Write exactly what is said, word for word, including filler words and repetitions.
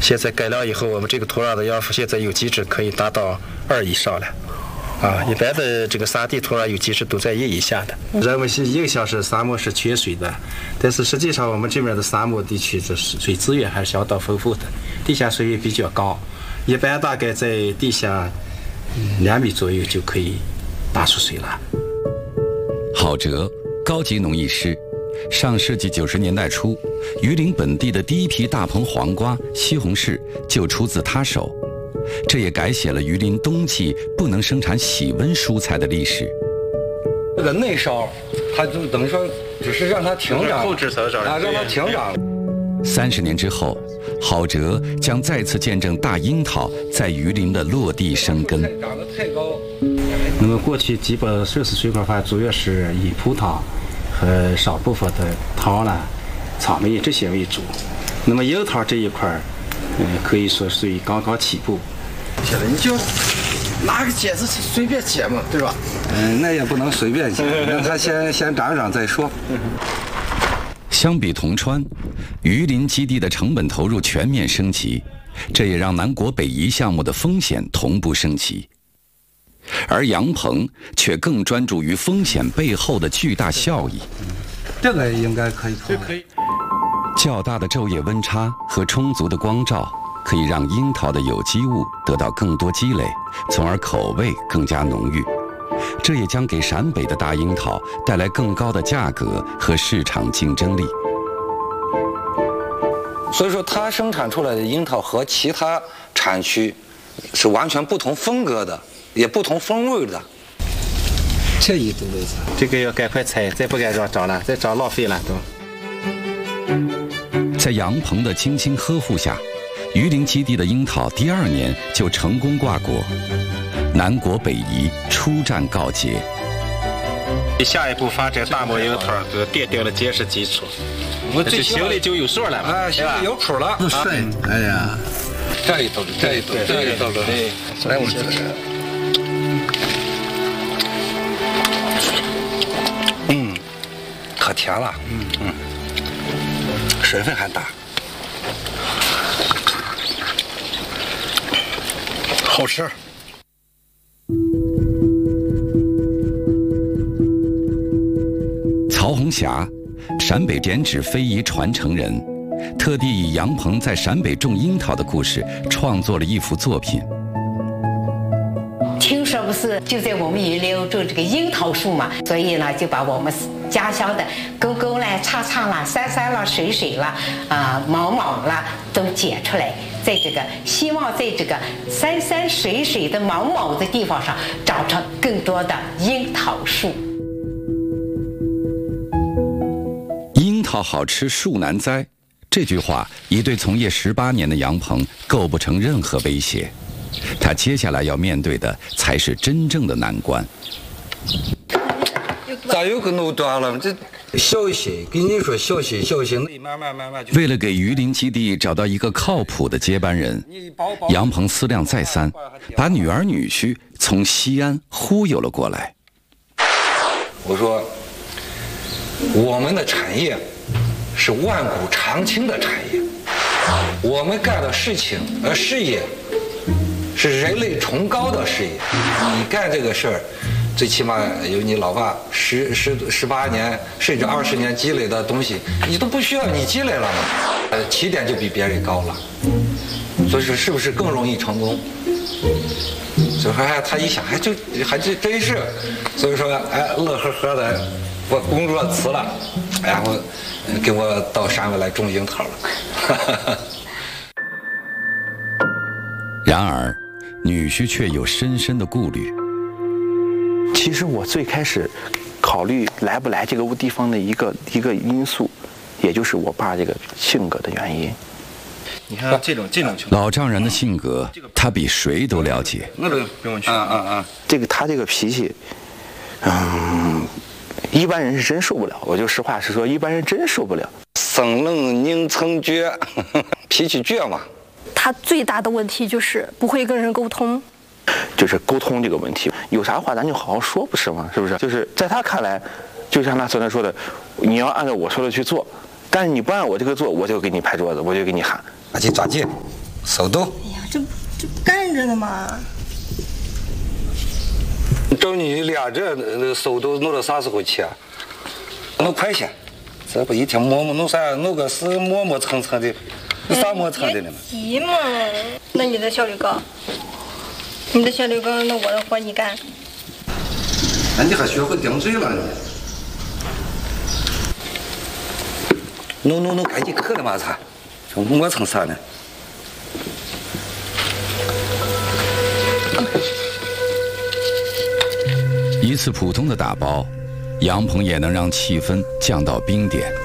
现在改良以后，我们这个土壤的养分现在有机质可以达到二以上了。啊，一般的这个沙地土壤有机质都在一以下的。人们是印象是沙漠是缺水的，但是实际上我们这边的沙漠地区这水资源还是相当丰富的，地下水也比较高，一般大概在地下两米左右就可以打出水了。 郝哲，高级农艺师，上世纪九十年代初，榆林本地的第一批大棚黄瓜、西红柿就出自他手。这也改写了榆林冬季不能生产喜温蔬菜的历史。 这个内梢，它就等于说只是让它停长， 后置草长啊，让它停长。 三十年之后，郝哲将再次见证大樱桃在榆林的落地生根。 长得太高。 那么过去基本设施水果法主要是以葡萄和少部分的桃呢、草莓这些为主。那么樱桃这一块儿，嗯，可以说属于刚刚起步。 现在你就拿个剪子随便剪嘛，对吧？ 嗯，那也不能随便剪，让它先先长长再说。 相比铜川，榆林基地的成本投入全面升级，这也让南国北移项目的风险同步升级。而杨鹏却更专注于风险背后的巨大效益。 这个应该可以这可以。 较大的昼夜温差和充足的光照，可以让樱桃的有机物得到更多积累，从而口味更加浓郁。这也将给陕北的大樱桃带来更高的价格和市场竞争力。 所以说，它生产出来的樱桃和其他产区是完全不同风格的，也不同风味的。 这一种类子， 这个要赶快采，再不该让长了，再长浪费了都。 在杨鹏的精心呵护下，榆林基地的樱桃第二年就成功挂果，南国北移初战告捷。 下一步发展大漠樱桃，就奠定了坚实基础。我这心里就有数了， 啊，心里有谱了。 不顺，哎呀， 这一兜，这一兜，这一兜， 对，来我这是。 嗯，可甜了，嗯嗯，水分还大。 好吃。 曹红霞，陕北剪纸非遗传承人，特地以杨鹏在陕北种樱桃的故事创作了一幅作品。 听说不是就在我们榆林种这个樱桃树嘛，所以呢就把我们家乡的沟沟啦、叉叉啦、山山啦、水水啦、啊、呃、毛毛啦都剪出来，在这个希望在这个山山水水的毛毛的地方上长成更多的樱桃树。 樱桃好吃树难栽，这句话已对从业十八年的杨鹏构不成任何威胁。他接下来要面对的才是真正的难关。 咋又给弄断了？这小心，跟你说小心小心，慢慢慢慢就。 为了给榆林基地找到一个靠谱的接班人，杨鹏思量再三，把女儿女婿从西安忽悠了过来。 我说，我们的产业是万古长青的产业，我们干的事情呃事业是人类崇高的事业。你干这个事儿，最起码有你老爸十十十八年甚至二十年积累的东西，你都不需要你积累了嘛，呃，起点就比别人高了，所以说是不是更容易成功？所以说，哎，他一想，哎，就还真真是，所以说，哎，乐呵呵的，我工作辞了，然后给我到山外来种樱桃了。 然而，女婿却有深深的顾虑。 其实我最开始考虑来不来这个地方的一个一个因素，也就是我爸这个性格的原因。 你看这种这种情况， 老丈人的性格，他比谁都了解。 那个不用去。啊啊啊！ 这个他这个脾气，嗯，一般人是真受不了。我就实话实说，一般人真受不了。 生冷宁曾倔，脾气倔嘛。 他最大的问题就是不会跟人沟通。 就是沟通这个问题，有啥话咱就好好说，不是吗？是不是？就是在他看来，就像他昨天说的，你要按照我说的去做，但是你不按我这个做，我就给你拍桌子，我就给你喊。 拿起抓紧， 手动。 哎呀，这这不干着呢吗？ 找你俩这那手都弄到啥时候去啊？弄快些，这不一天磨磨弄啥？弄个是磨磨蹭蹭的，有啥磨蹭的呢？ 急嘛？那你的效率高，你的效率高，那我的活你干。 那你还学会顶嘴了呢？弄弄弄，赶紧刻了嘛啥？这磨蹭啥呢？ 一次普通的打包，杨鹏也能让气氛降到冰点。